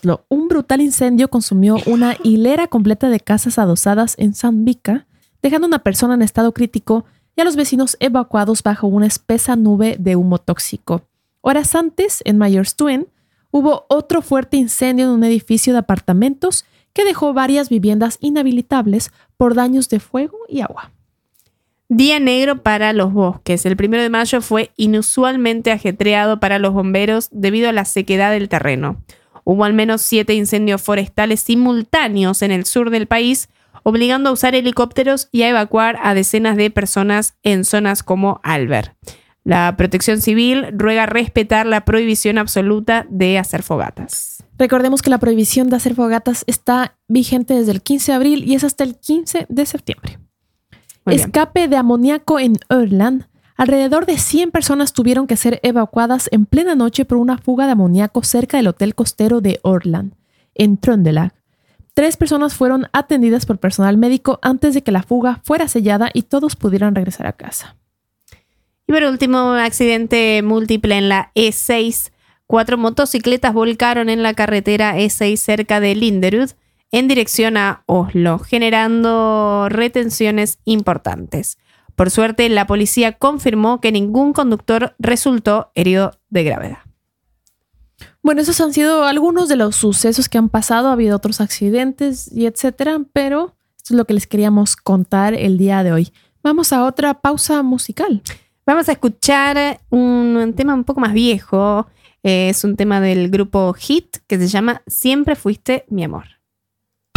Oslo, un brutal incendio consumió una hilera completa de casas adosadas en Sandvika, dejando a una persona en estado crítico y a los vecinos evacuados bajo una espesa nube de humo tóxico. Horas antes, en Majerstuen, hubo otro fuerte incendio en un edificio de apartamentos que dejó varias viviendas inhabilitables por daños de fuego y agua. Día negro para los bosques. El 1 de mayo fue inusualmente ajetreado para los bomberos debido a la sequedad del terreno. Hubo al menos 7 incendios forestales simultáneos en el sur del país, obligando a usar helicópteros y a evacuar a decenas de personas en zonas como Alver. La Protección Civil ruega respetar la prohibición absoluta de hacer fogatas. Recordemos que la prohibición de hacer fogatas está vigente desde el 15 de abril y es hasta el 15 de septiembre. Escape de amoníaco en Örland. Alrededor de 100 personas tuvieron que ser evacuadas en plena noche por una fuga de amoníaco cerca del hotel costero de Örland, en Trøndelag. 3 personas fueron atendidas por personal médico antes de que la fuga fuera sellada y todos pudieran regresar a casa. Y por último, un accidente múltiple en la E6. 4 motocicletas volcaron en la carretera E6 cerca de Linderud en dirección a Oslo, generando retenciones importantes. Por suerte, la policía confirmó que ningún conductor resultó herido de gravedad. Bueno, esos han sido algunos de los sucesos que han pasado. Ha habido otros accidentes y etcétera, pero esto es lo que les queríamos contar el día de hoy. Vamos a otra pausa musical. Vamos a escuchar un tema un poco más viejo. Es un tema del grupo Hit que se llama Siempre fuiste mi amor.